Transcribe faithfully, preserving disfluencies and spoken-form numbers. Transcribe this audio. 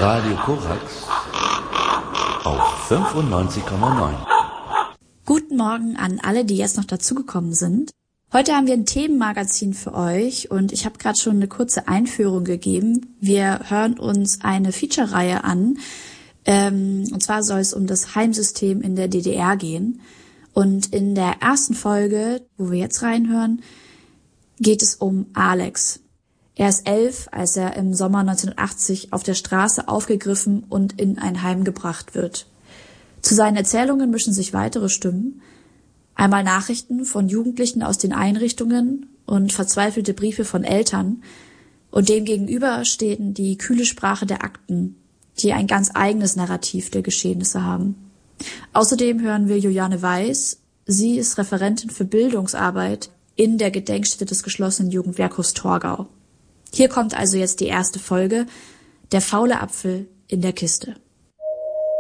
Radio Korax auf fünfundneunzig Komma neun. Guten Morgen an alle, die jetzt noch dazugekommen sind. Heute haben wir ein Themenmagazin für euch und ich habe gerade schon eine kurze Einführung gegeben. Wir hören uns eine Feature-Reihe an. Ähm, und zwar soll es um das Heimsystem in der D D R gehen. Und in der ersten Folge, wo wir jetzt reinhören, geht es um Alex. Er ist elf, als er im Sommer neunzehnhundertachtzig auf der Straße aufgegriffen und in ein Heim gebracht wird. Zu seinen Erzählungen mischen sich weitere Stimmen. Einmal Nachrichten von Jugendlichen aus den Einrichtungen und verzweifelte Briefe von Eltern. Und dem gegenüber stehen die kühle Sprache der Akten, die ein ganz eigenes Narrativ der Geschehnisse haben. Außerdem hören wir Juliane Weiß. Sie ist Referentin für Bildungsarbeit in der Gedenkstätte des geschlossenen Jugendwerkhofs Torgau. Hier kommt also jetzt die erste Folge, der faule Apfel in der Kiste.